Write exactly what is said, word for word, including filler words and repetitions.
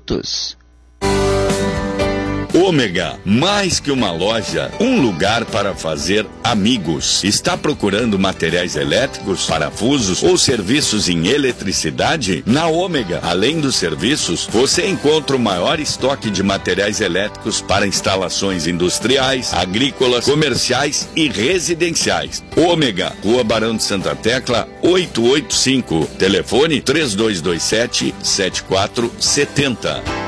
produtos. Ômega, mais que uma loja, um lugar para fazer amigos. Está procurando materiais elétricos, parafusos ou serviços em eletricidade? Na Ômega, além dos serviços, você encontra o maior estoque de materiais elétricos para instalações industriais, agrícolas, comerciais e residenciais. Ômega, Rua Barão de Santa Tecla, oitocentos e oitenta e cinco. Telefone três dois dois sete, sete quatro sete zero.